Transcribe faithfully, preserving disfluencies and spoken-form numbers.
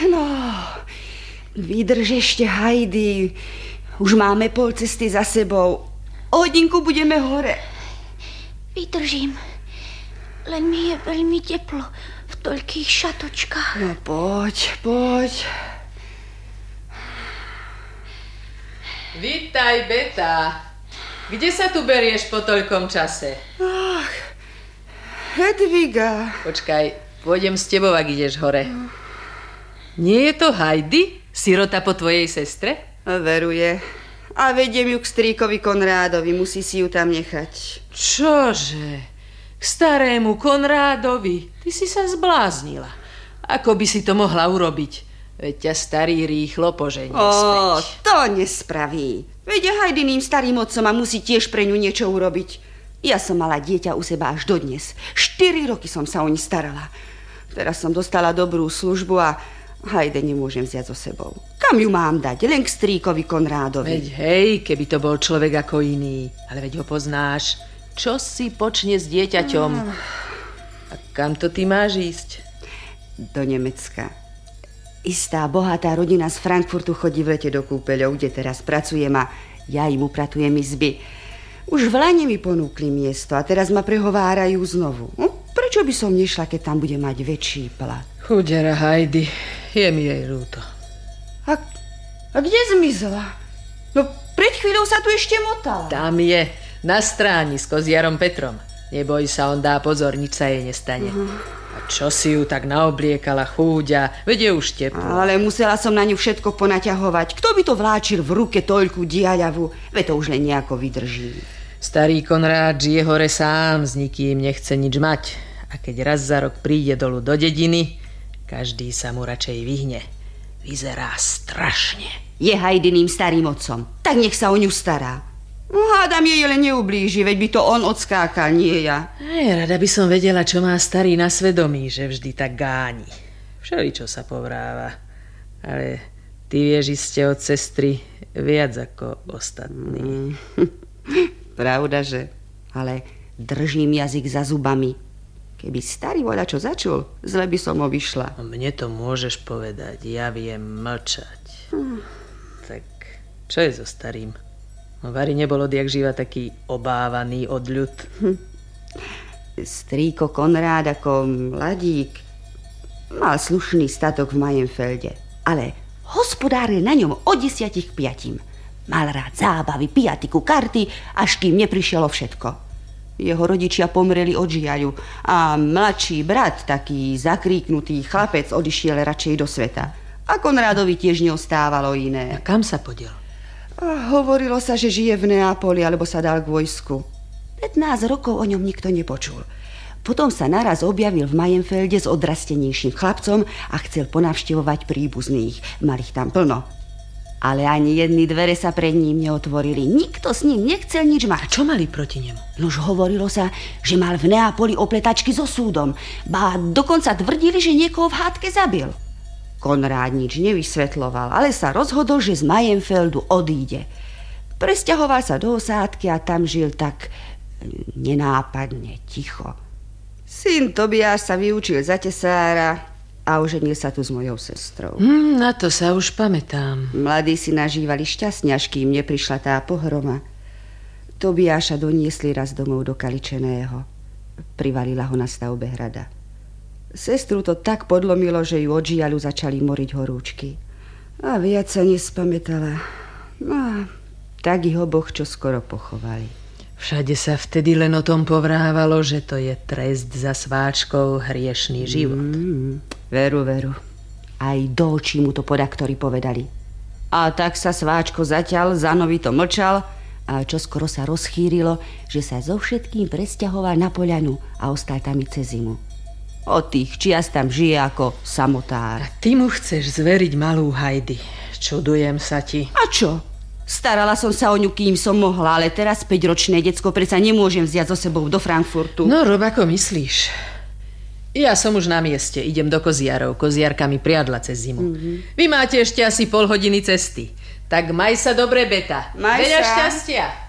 No, vydrž ešte, Heidi. Už máme pol cesty za sebou. O hodinku budeme hore. Vydržím. Len mi je veľmi teplo v toľkých šatočkách. No poď, poď. Vítaj, Beta. Kde sa tu berieš po toľkom čase? Ach, Hedviga. Počkaj, pôjdem s tebou, ak ideš hore. Nie je to Heidi? Sirota po tvojej sestre? Veruje. A vediem ju k strýkovi Konrádovi. Musí si ju tam nechať. Čože? K starému Konrádovi? Ty si sa zbláznila. Ako by si to mohla urobiť? Veď ťa starý rýchlo poženie Ó, späť. to nespraví. Veď Hajdiným starým otcom a musí tiež pre ňu niečo urobiť. Ja som mala dieťa u seba až dodnes. Štyri roky som sa o ni starala. Teraz som dostala dobrú službu a Hajde nemôžem vziať so sebou. Kam ju mám dať? Len k strýkovi Konrádovi. Veď hej, keby to bol človek ako iný. Ale veď ho poznáš. Čo si počne s dieťaťom? A kam to ty máš ísť? Do Nemecka. Istá bohatá rodina z Frankfurtu chodí v lete do kúpeľov, kde teraz pracujem a ja im upratujem izby. Už v lane mi ponúkli miesto a teraz ma prehovárajú znovu. Hm? Prečo by som nešla, keď tam bude mať väčší plat? Chudera Heidi, je mi jej ľúto. A, a kde zmizla? No pred chvíľou sa tu ešte motala. Tam je, na stráni s koziarom Petrom. Neboj sa, on dá pozor, nič sa jej nestane. Uh-huh. A čo si ju tak naobliekala, chúďa, veď je už teplo. Ale musela som na ňu všetko ponaťahovať. Kto by to vláčil v ruke toľku diaľavu? Veď to už len nejako vydrží. Starý Konrád žije hore sám, s nikým nechce nič mať. A keď raz za rok príde dolu do dediny, každý sa mu radšej vyhne. Vyzerá strašne. Je Hajdiným starým otcom. Tak nech sa o ňu stará. No, hádam jej len neublíži, veď by to on odskákal, nie ja. Aj, rada by som vedela, čo má starý na svedomí, že vždy tak gáni. Všeličo sa povráva. Ale ty vieš iste od sestry viac ako ostatní. Mm. Pravda, že? Ale držím jazyk za zubami. Keby starý voľa čo začul, zle by som ho vyšla. Mne to môžeš povedať, ja viem mlčať. Hmm. Tak čo je so starým? Vary nebol odjak živa taký obávaný odľud. Hm. Strýko Konrád ako mladík mal slušný statok v Majenfelde, ale hospodáril na ňom od desiatich k piatim. Mal rád zábavy, piatiku, karty, až kým neprišlo všetko. Jeho rodičia pomreli od žiaľu a mladší brat, taký zakríknutý chlapec, odišiel radšej do sveta. A Konrádovi tiež neostávalo iné. A kam sa podiel? A hovorilo sa, že žije v Neapoli, alebo sa dal k vojsku. pätnásť rokov o ňom nikto nepočul. Potom sa naraz objavil v Majenfelde s odrastenejším chlapcom a chcel ponavštevovať príbuzných. Mal ich tam plno. Ale ani jedny dvere sa pred ním neotvorili. Nikto s ním nechcel nič mať. A čo mali proti nemu? Nož hovorilo sa, že mal v Neapoli opletačky so súdom. Ba dokonca tvrdili, že niekoho v hádke zabil. Konrád nič nevysvetloval, ale sa rozhodol, že z Majenfeldu odíde. Presťahoval sa do osádky a tam žil tak nenápadne, ticho. Syn Tobiáš sa vyučil za tesára a oženil sa tu s mojou sestrou. Hmm, na to sa už pamätám. Mladí si nažívali šťastne, až kým neprišla tá pohroma. Tobiáša doniesli raz domov do Kaličeného. Privalila ho na stavbe hrada. Sestru to tak podlomilo, že ju od žiaľu začali moriť horúčky. A viac sa nespamätala. No a tak ich oboch čo skoro pochovali. Všade sa vtedy len o tom povrávalo, že to je trest za sváčkou hriešný život. Mm, veru, veru. Aj do očí mu to podaktori povedali. A tak sa sváčko zatiaľ zanovito mlčal a čoskoro sa rozchýrilo, že sa so všetkým presťahoval na poľanu a ostal tam i cez zimu. Od tých čias tam žije ako samotár. A ty mu chceš zveriť malú Heidi. Čudujem sa ti. A čo? Starala som sa o ňu, kým som mohla, ale teraz päťročné decko predsa nemôžem vziať so sebou do Frankfurtu. No, rob ako myslíš. Ja som už na mieste, idem do Koziarov. Koziarka mi priadla cez zimu. Mm-hmm. Vy máte ešte asi pol hodiny cesty. Tak maj sa dobre, Beta. Maj Veľa sa. šťastia.